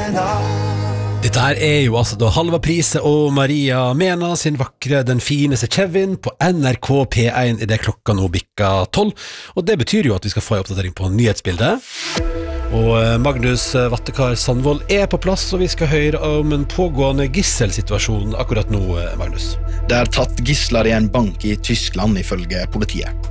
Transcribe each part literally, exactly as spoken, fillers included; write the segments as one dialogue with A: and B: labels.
A: Dette her er jo altså da Halva Prise og Maria Mena sin vakre Den fineste Kevin på N R K P one I det klokka nå bikka tolv, og det betyr jo at vi skal få en oppdatering på nyhetsbildet. Og Magnus Vattekar Sandvold er på plass, og vi skal høre om en pågående gisselsituasjon akkurat nå, Magnus.
B: Det er tatt gisler i en bank i Tyskland ifølge politiet.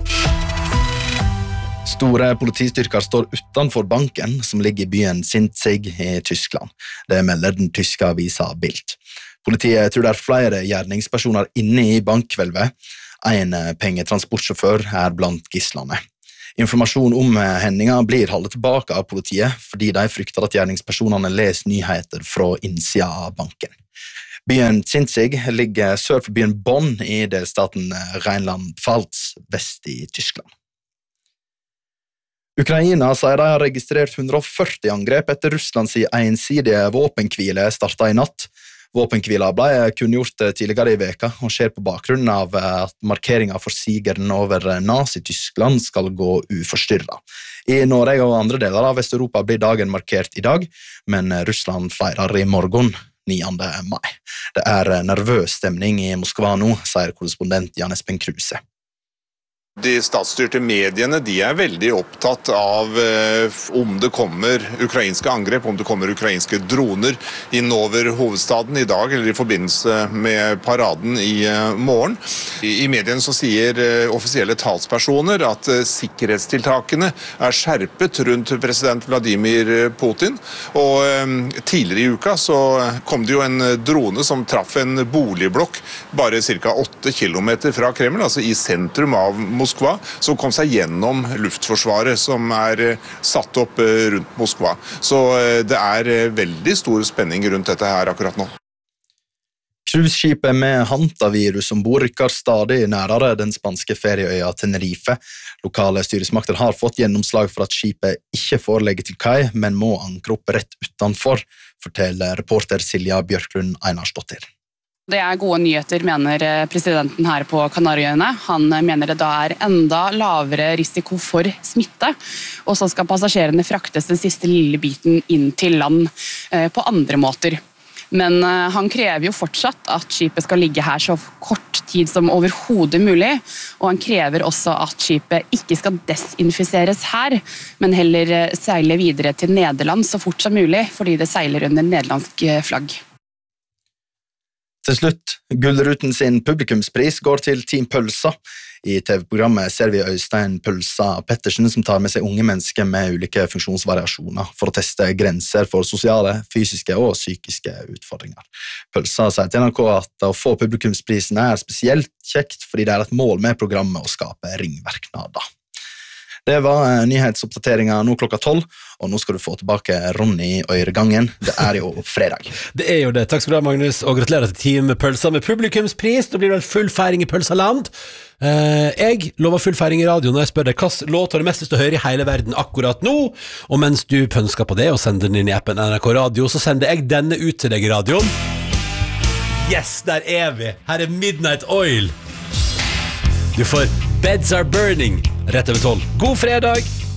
B: Store politistyrker står utenfor banken som ligger i byen Sinzig i Tyskland. Det melder den tyske avisa Bild. Politiet tror det er flere gjerningspersoner inne i bankkvelvet. En pengetransportsjåfør er blant gislene. Informasjon om hendingen blir holdt tilbake av politiet, fordi de frykter at gjerningspersonene leser nyheter fra innsida av banken. Byen Sinzig ligger sør for byen Bonn i delstaten Rheinland-Pfalz, vest i Tyskland. Ukraina sier de har registrert one hundred forty angrep etter Russlands ensidige våpenhvile startet i natt. Våpenhvila ble kunngjort tidligere i veka og skjer på bakgrunn av at markeringen for sigeren over Nazi-Tyskland skal gå uforstyrret. I Norge og andre deler av Vesteuropa blir dagen markert i dag, men Russland feirer i morgen, niende mai. Det er nervøs stemning i Moskva nå, sier korrespondent Jan Espen Kruse.
C: De statsstyrte mediene de er veldig opptatt av eh, om det kommer ukrainske angrep, om det kommer ukrainske droner innover hovedstaden i dag eller i forbindelse med paraden i eh, morgen. I, I mediene så sier eh, offisielle talspersoner at eh, sikkerhetstiltakene er skjerpet rundt president Vladimir Putin. Og eh, tidligere i uka så kom det jo en drone som traff en boligblokk bare cirka åtte kilometer fra Kreml, altså i sentrum av Moskva, som kom seg gjennom luftforsvaret som er satt opp rundt Moskva. Så det er veldig stor spenning rundt dette her akkurat nå.
B: Cruiseskipet med hantavirus ombord rykker stadig nærere den spanske ferieøya Tenerife. Lokale styresmakter har fått gjennomslag for at skipet ikke får legge til kai, men må ankre opp rett utenfor, forteller reporter Silja Bjørklund Einarsdottir.
D: Det er gode nyheter, mener presidenten her på Kanariøyene. Han mener det da er enda lavere risiko for smitte, og så skal passasjerene fraktes den siste lille biten inn til land på andre måter. Men han krever jo fortsatt at skipet skal ligge her så kort tid som overhodet mulig, og han krever også at skipet ikke skal desinfiseres her, men heller seile videre til Nederland så fort som mulig, fordi det seiler under nederlandsk flagg.
B: Til slutt, Gullruten sin publikumspris går til Team Pølsa. I T V-programmet ser vi Øystein Pølsa Pettersen som tar med seg unge mennesker med ulike funksjonsvariasjoner for å teste grenser for sosiale, fysiske og psykiske utfordringer. Pølsa sier til N R K at å få publikumsprisen er spesielt kjekt fordi det er et mål med programmet å skape ringverknader. Det var nyhetsoppdateringen nå klokka tolv, og nå skal du få tilbake Ronny Øyregangen. Det er jo fredag.
A: Det er jo det. Takk skal du ha, Magnus, og gratulerer til Team Pølsa med publikumspris. Da blir det full feiring i Pølsaland. Eh, jeg lover full feiring i radio når jeg spør deg hva låt har du mest lyst til å høre i hele verden akkurat nå, og mens du pønsker på det og sender den inn i appen N R K Radio, så sender jeg denne ut til deg i radioen. Yes, der er vi. Her er Midnight Oil. Du får Beds Are Burning rett over tolv. God fredag!